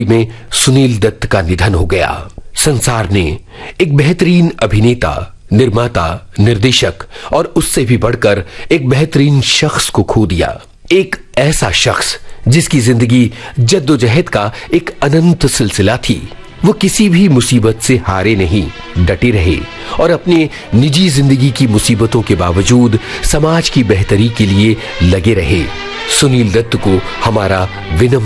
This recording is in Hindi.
में सुनील दत्त का निधन हो गया। संसार ने एक बेहतरीन अभिनेता, निर्माता, निर्देशक और उससे भी बढ़कर एक बेहतरीन शख्स को खो दिया। एक ऐसा शख्स जिसकी जिंदगी जद्दोजहद का एक अनंत सिलसिला थी। वो किसी भी मुसीबत से हारे नहीं, डटे रहे और अपने निजी जिंदगी की मुसीबतों के बावजूद समाज की बेहतरी के लिए लगे रहे। सुनील दत्त को हमारा विनम्र